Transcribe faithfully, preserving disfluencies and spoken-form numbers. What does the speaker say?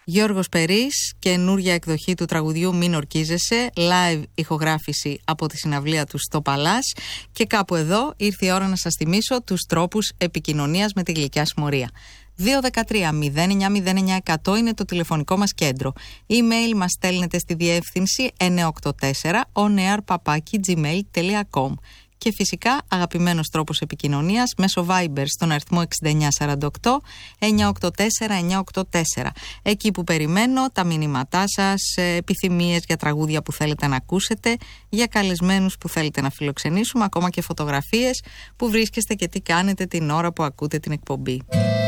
Γιώργος Περής, καινούρια εκδοχή του τραγουδιού «Μην ορκίζεσαι», live ηχογράφηση από τη συναυλία του στο Παλάς. Και κάπου εδώ ήρθε η ώρα να σας θυμίσω τους τρόπους επικοινωνίας με τη Γλυκιά Συμμορία. δύο ένα τρία μηδέν εννιά μηδέν εννιά εκατό είναι το τηλεφωνικό μας κέντρο. Email μας στέλνετε στη διεύθυνση εννιά οκτώ τέσσερα oneair παπάκι gmail τελεία com. Και φυσικά αγαπημένος τρόπος επικοινωνίας μέσω Viber στον αριθμό έξι εννιά σαράντα οκτώ εννιά οκτώ τέσσερα εννιά οκτώ τέσσερα. Εκεί που περιμένω τα μηνύματά σας, επιθυμίες για τραγούδια που θέλετε να ακούσετε, για καλεσμένους που θέλετε να φιλοξενήσουμε, ακόμα και φωτογραφίες που βρίσκεστε και τι κάνετε την ώρα που ακούτε την εκπομπή.